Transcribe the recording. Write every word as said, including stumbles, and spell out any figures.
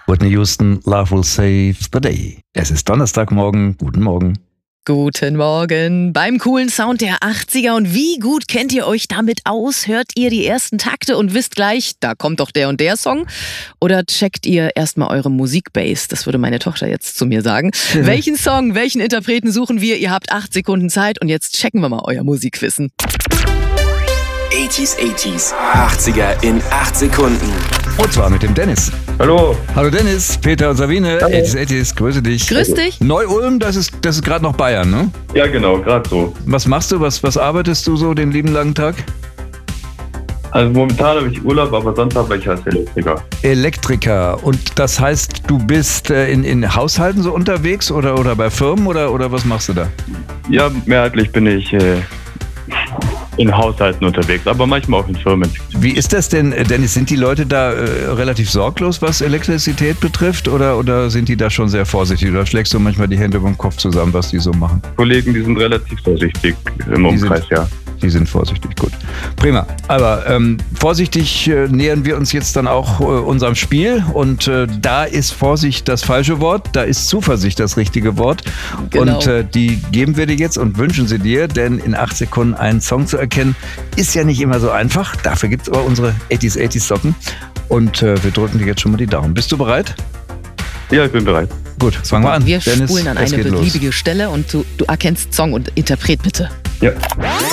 Whitney Houston, Love Will Save the Day. Es ist Donnerstagmorgen. Guten Morgen. Guten Morgen beim coolen Sound der achtziger. Und wie gut kennt ihr euch damit aus? Hört ihr die ersten Takte und wisst gleich, da kommt doch der und der Song? Oder checkt ihr erstmal eure Musikbase? Das würde meine Tochter jetzt zu mir sagen. Mhm. Welchen Song, welchen Interpreten suchen wir? Ihr habt acht Sekunden Zeit und jetzt checken wir mal euer Musikwissen. achtziger, achtziger, achtziger in acht Sekunden. Und zwar mit dem Dennis. Hallo. Hallo Dennis, Peter und Sabine. Hallo. achtziger, achtziger, grüße dich. Grüß dich. Neu-Ulm, das ist, das ist gerade noch Bayern, ne? Ja, genau, gerade so. Was machst du? Was, was arbeitest du so den lieben langen Tag? Also momentan habe ich Urlaub, aber sonst arbeite ich als Elektriker. Elektriker. Und das heißt, du bist äh, in, in Haushalten so unterwegs oder, oder bei Firmen oder, oder was machst du da? Ja, mehrheitlich bin ich äh, in Haushalten unterwegs, aber manchmal auch in Firmen. Wie ist das denn, Dennis? Sind die Leute da äh, relativ sorglos, was Elektrizität betrifft? Oder, oder sind die da schon sehr vorsichtig? Oder schlägst du manchmal die Hände über den Kopf zusammen, was die so machen? Kollegen, die sind relativ vorsichtig im Umkreis, sind, ja. Die sind vorsichtig, gut. Prima. Aber ähm, vorsichtig äh, nähern wir uns jetzt dann auch äh, unserem Spiel. Und äh, da ist Vorsicht das falsche Wort, da ist Zuversicht das richtige Wort. Genau. Und äh, die geben wir dir jetzt und wünschen sie dir, denn in acht Sekunden einen Song zu erkennen, ist ja nicht immer so einfach. Dafür gibt es aber unsere achtziger, achtziger Socken. Und äh, wir drücken dir jetzt schon mal die Daumen. Bist du bereit? Ja, ich bin bereit. Gut, fangen wir an. Wir Dennis, spulen an es eine geht los. beliebige Stelle und du, du erkennst Song und Interpret bitte. Ja.